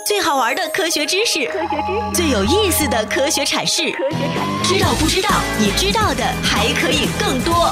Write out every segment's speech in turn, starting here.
最好玩的科学知识，最有意思的科学阐释，知道不知道？你知道的还可以更多。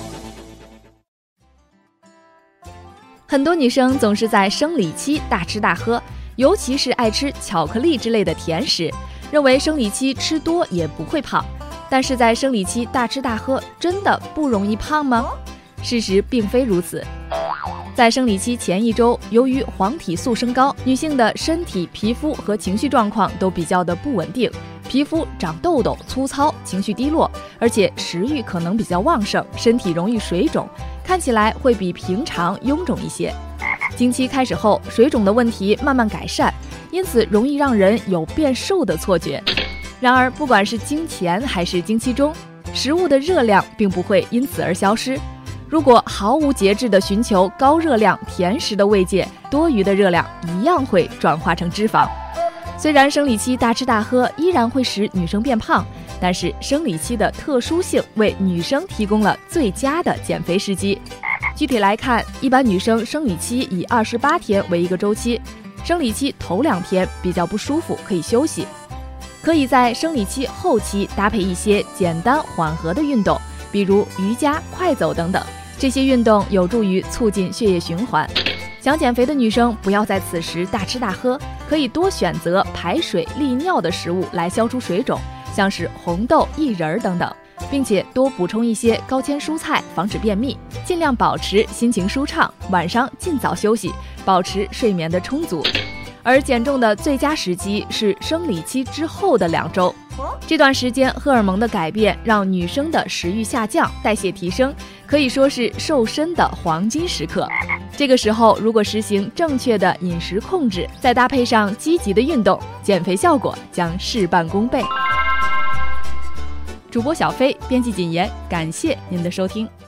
很多女生总是在生理期大吃大喝，尤其是爱吃巧克力之类的甜食，认为生理期吃多也不会胖。但是在生理期大吃大喝，真的不容易胖吗？事实并非如此。在生理期前1周，由于黄体素升高，女性的身体、皮肤和情绪状况都比较的不稳定，皮肤长痘痘、粗糙，情绪低落，而且食欲可能比较旺盛，身体容易水肿，看起来会比平常臃肿一些。经期开始后，水肿的问题慢慢改善，因此容易让人有变瘦的错觉。然而，不管是经前还是经期中，食物的热量并不会因此而消失。如果毫无节制地寻求高热量甜食的慰藉，多余的热量一样会转化成脂肪。虽然生理期大吃大喝依然会使女生变胖，但是生理期的特殊性为女生提供了最佳的减肥时机。具体来看，一般女生生理期以28天为一个周期，生理期头2天比较不舒服，可以休息。可以在生理期后期搭配一些简单缓和的运动，比如瑜伽、快走等等，这些运动有助于促进血液循环。想减肥的女生不要在此时大吃大喝，可以多选择排水利尿的食物来消除水肿，像是红豆、薏仁等等，并且多补充一些高纤蔬菜，防止便秘，尽量保持心情舒畅，晚上尽早休息，保持睡眠的充足。而减重的最佳时机是生理期之后的2周，这段时间荷尔蒙的改变让女生的食欲下降，代谢提升，可以说是瘦身的黄金时刻。这个时候如果实行正确的饮食控制，再搭配上积极的运动，减肥效果将事半功倍。主播小飞，编辑谨言，感谢您的收听。